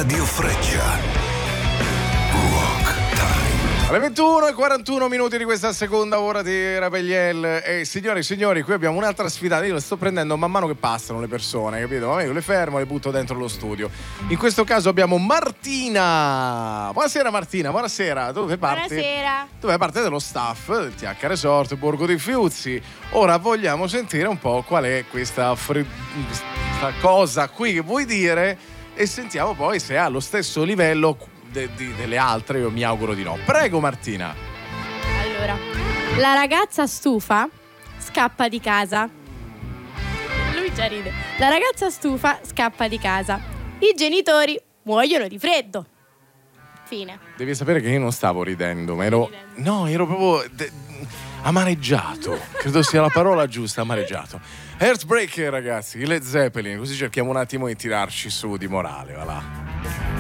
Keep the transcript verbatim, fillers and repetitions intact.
Radio Freccia. Rock Time. Alle ventuno e quarantuno minuti di questa seconda ora di Rapegliel. E signori e signori, qui abbiamo un'altra sfidata. Io le sto prendendo man mano che passano le persone, capito? Ma io le fermo, le butto dentro lo studio. In questo caso abbiamo Martina. Buonasera Martina, buonasera. Tu fai parte, Buonasera. tu fai parte dello staff del T H Resort Borgo di Fiuzzi. Ora vogliamo sentire un po' qual è questa, fre- questa cosa qui che vuoi dire e sentiamo poi se è allo stesso livello de- di- delle altre. Io mi auguro di no. Prego Martina. Allora, la ragazza stufa scappa di casa. Lui già ride. La ragazza stufa scappa di casa. I genitori muoiono di freddo. Fine. Devi sapere che io non stavo ridendo, ma ero no, ero proprio de- amareggiato. Credo sia la parola giusta, amareggiato. Heartbreaker, ragazzi, i Led Zeppelin, così cerchiamo un attimo di tirarci su di morale, va là.